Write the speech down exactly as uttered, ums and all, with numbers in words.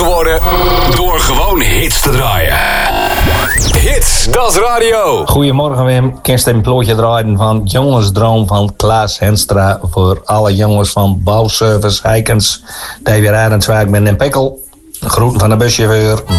geworden door gewoon hits te draaien. Hits, dat is radio. Goedemorgen Wim, kerst een plootje draaien van Jongensdroom van Klaas Henstra voor alle jongens van Bouwservice Heikens, die weer aan het werk met een pikkel. Groeten van de buschauffeur